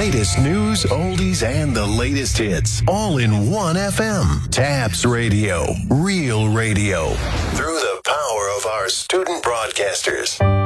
greatest news, oldies, and the latest hits, all in one FM. Tabs Radio, real radio, through the power of our student broadcasters.